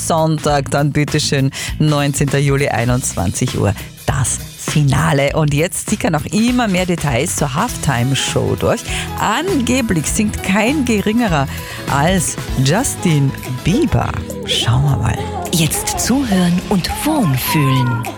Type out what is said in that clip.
Sonntag dann bitteschön 19. Juli 21 Uhr das Finale. Und jetzt sickern noch immer mehr Details zur Halftime-Show durch. Angeblich singt kein geringerer als Justin Bieber. Schauen wir mal. Jetzt zuhören und wohlfühlen.